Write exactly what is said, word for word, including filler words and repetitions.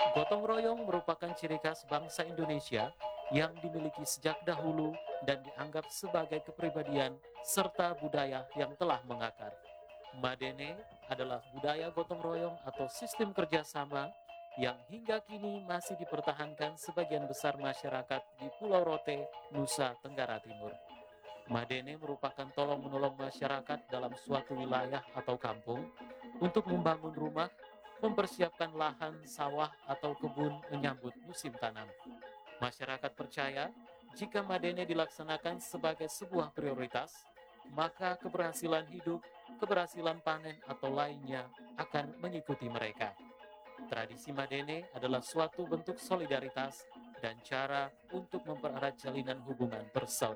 Gotong royong merupakan ciri khas bangsa Indonesia yang dimiliki sejak dahulu dan dianggap sebagai kepribadian serta budaya yang telah mengakar. Madene adalah budaya gotong royong atau sistem kerjasama yang hingga kini masih dipertahankan sebagian besar masyarakat di Pulau Rote, Nusa Tenggara Timur. Madene merupakan tolong-menolong masyarakat dalam suatu wilayah atau kampung untuk membangun rumah, mempersiapkan lahan, sawah, atau kebun menyambut musim tanam. Masyarakat percaya jika Madene dilaksanakan sebagai sebuah prioritas, maka keberhasilan hidup, keberhasilan panen, atau lainnya akan mengikuti mereka. Tradisi Madene adalah suatu bentuk solidaritas dan cara untuk mempererat jalinan hubungan persaudaraan.